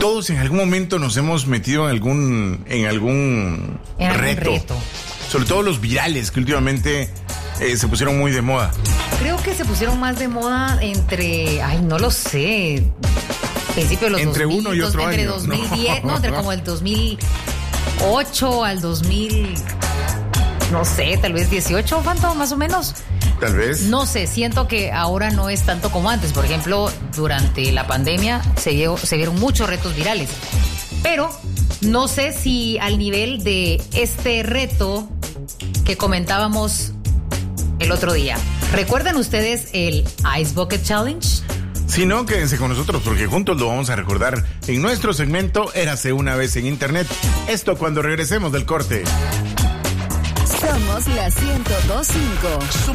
Todos en algún momento nos hemos metido en algún reto. Sobre todo los virales que últimamente se pusieron muy de moda. Creo que se pusieron más de moda no lo sé, principio de los entre 2000, uno y otro entre año. 2010, no, entre como el 2008 al 2000, no sé, tal vez 18, ¿cuánto más o menos? Tal vez. No sé, siento que ahora no es tanto como antes. Por ejemplo, durante la pandemia se vieron muchos retos virales. Pero no sé si al nivel de este reto que comentábamos el otro día. ¿Recuerdan ustedes el Ice Bucket Challenge? Si no, quédense con nosotros porque juntos lo vamos a recordar en nuestro segmento Érase una vez en Internet. Esto cuando regresemos del corte. Somos la 102.5.